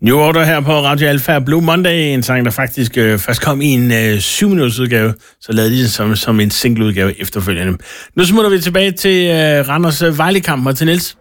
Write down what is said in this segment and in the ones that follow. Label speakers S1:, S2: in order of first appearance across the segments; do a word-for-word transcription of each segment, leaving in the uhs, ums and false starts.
S1: New Order her på Radio Alpha Blue Monday, en sang, der faktisk øh, først kom i en øh, syv-minutters udgave, så lavede de den som, som en single-udgave efterfølgende. Nu smutter vi tilbage til øh, Randers øh, Vejle-kamp, og til Niels.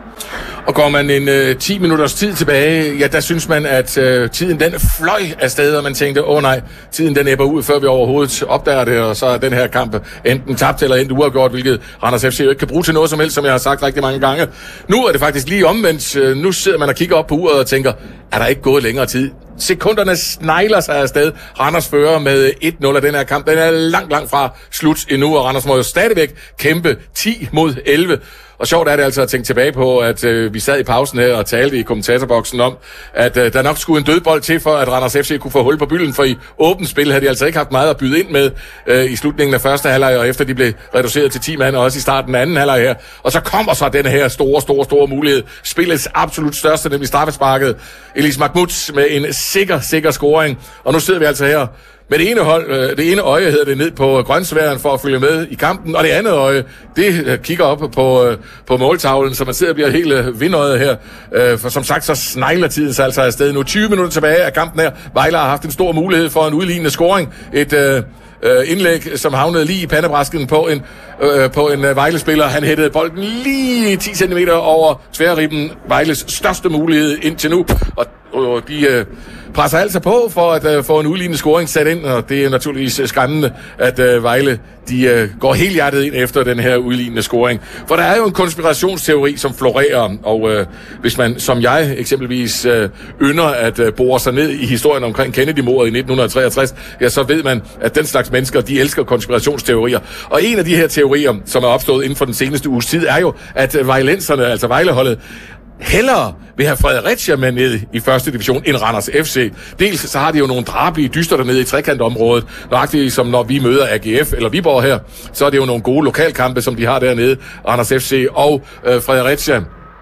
S2: Og går man en øh, ti minutters tid tilbage, ja, der synes man, at øh, tiden den fløj afsted, og man tænkte, åh nej, tiden den æbber ud, før vi overhovedet opdager det, og så er den her kamp enten tabt eller enten uafgjort, hvilket Randers F C jo ikke kan bruge til noget som helst, som jeg har sagt rigtig mange gange. Nu er det faktisk lige omvendt. Nu sidder man og kigger op på uret og tænker, er der ikke gået længere tid? Sekunderne snegler sig afsted. Randers fører med et nul af den her kamp. Den er langt, langt fra slut endnu, og Randers må jo stadigvæk kæmpe ti mod elleve. Og sjovt er det altså at tænke tilbage på, at øh, vi sad i pausen her og talte i kommentatorboksen om, at øh, der nok skulle en dødbold til for, at Randers F C kunne få hul på bylden, for i åbent spil havde de altså ikke haft meget at byde ind med øh, i slutningen af første halvleg, og efter de blev reduceret til ti mand, og også i starten af anden halvleg her. Og så kommer så den her store, store, store mulighed. Spillets absolut største, nemlig straffesparket. Elis Mahmoud med en sikker, sikker scoring. Og nu sidder vi altså her med det ene, hold, øh, det ene øje hedder det ned på grønsværen for at følge med i kampen, og det andet øje, det øh, kigger op på, øh, på måltavlen, så man sidder og bliver helt øh, vindøjet her. Øh, for som sagt, så snegler tiden sig altså afsted. Nu tyve minutter tilbage af kampen her. Vejle har haft en stor mulighed for en udlignende scoring. Et øh, øh, indlæg, som havnede lige i pandebrasken på en, øh, på en øh, Vejle-spiller. Han hættede bolden lige ti centimeter over tværribben. Vejles største mulighed indtil nu, og, og de... Øh, presser altså på for at uh, få en udlignende scoring sat ind, og det er naturligvis skræmmende, at uh, Vejle de uh, går helhjertet ind efter den her udlignende scoring. For der er jo en konspirationsteori, som florerer, og uh, hvis man, som jeg eksempelvis, uh, ynder at uh, bore sig ned i historien omkring Kennedy-mordet i nitten treogtres, ja, så ved man, at den slags mennesker, de elsker konspirationsteorier. Og en af de her teorier, som er opstået inden for den seneste uges tid, er jo, at uh, vejlenserne, altså Vejleholdet, hellere vil have Fredericia med ned i første division end Randers F C. Dels så har de jo nogle drabige dyster dernede i trekantområdet, nøjagtigt som når vi møder A G F eller Viborg her, så er det jo nogle gode lokalkampe, som de har dernede, Randers F C og øh, Fredericia.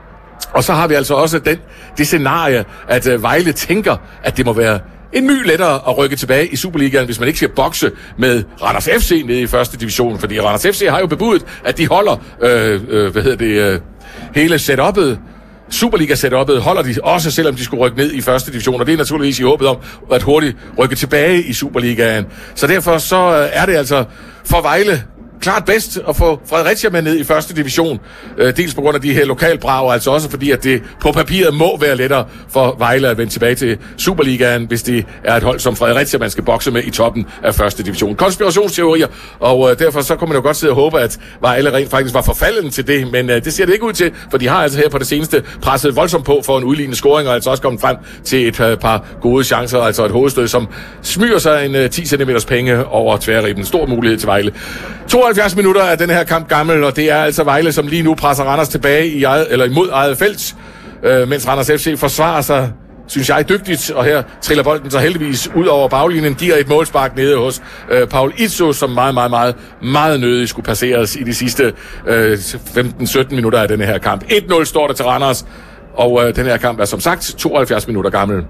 S2: Og så har vi altså også den, det scenarie, at øh, Vejle tænker, at det må være en my lettere at rykke tilbage i Superligaen, hvis man ikke skal bokse med Randers F C nede i første division, fordi Randers F C har jo bebudet, at de holder øh, øh, hvad hedder det, øh, hele setup'et, Superliga-setup'et holder de også, selvom de skulle rykke ned i første division, og det er naturligvis i håbet om at hurtigt rykke tilbage i Superligaen. Så derfor så er det altså for Vejle klart bedst at få Fredericia med ned i første division. Øh, dels på grund af de her lokalbrager, altså også fordi, at det på papiret må være lettere for Vejle at vende tilbage til Superligaen, hvis det er et hold som Fredericia, man skal bokse med i toppen af første division. Konspirationsteorier, og øh, derfor så kunne man jo godt sidde og håbe, at Vejle rent faktisk var forfalden til det, men øh, det ser det ikke ud til, for de har altså her på det seneste presset voldsomt på for en udlignende scoring, og altså også kommet frem til et øh, par gode chancer, altså et hovedstød, som smyger sig en øh, ti centimeters penge over tværribben. Stor mulighed til Vejle. tooghalvfjerds minutter af den her kamp gammel, og det er altså Vejle, som lige nu presser Randers tilbage i eget, eller imod eget felt, øh, mens Randers F C forsvarer sig, synes jeg, dygtigt, og her triller bolden så heldigvis ud over baglinjen, giver et målspark nede hos øh, Paul Izzo, som meget, meget, meget, meget nødigt skulle passeres i de sidste øh, femten sytten minutter af den her kamp. et nul står der til Randers, og øh, den her kamp er som sagt tooghalvfjerds minutter gammel.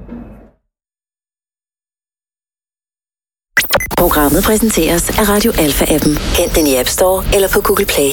S3: Programmet præsenteres af Radio Alpha-appen. Hent den i App Store eller på Google Play.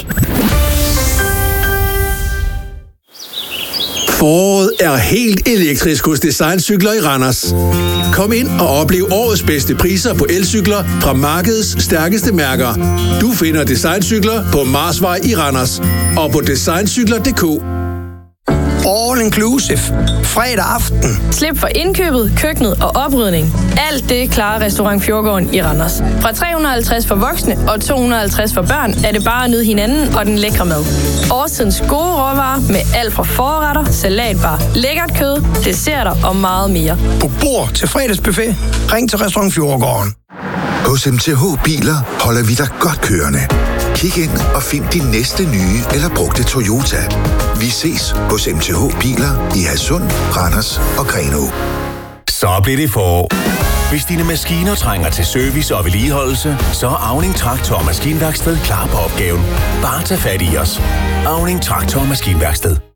S4: Foråret er helt elektrisk hos Designcykler i Randers. Kom ind og oplev årets bedste priser på elcykler fra markedets stærkeste mærker. Du finder Designcykler på Marsvej i Randers og på designcykler punktum d k.
S5: All inclusive. Fredag aften.
S6: Slip for indkøbet, køkkenet og oprydning. Alt det klarer Restaurant Fjordgården i Randers. Fra tre hundrede og halvtreds for voksne og to hundrede og halvtreds for børn er det bare at nyde hinanden og den lækre mad. Årstidens gode råvarer med alt fra forretter, salatbar, lækkert kød, desserter og meget mere.
S5: Book bord til fredagsbuffet. Ring til Restaurant Fjordgården.
S7: Hos M T H Biler holder vi dig godt kørende. Kig ind og find din næste nye eller brugte Toyota. Vi ses hos M T H Biler i Hadsund, Randers og Grenaa.
S8: Så bliver det forår. Hvis dine maskiner trænger til service og vedligeholdelse, så er Auning Traktor og Maskinværksted klar på opgaven. Bare tag fat i os. Auning Traktor og Maskinværksted.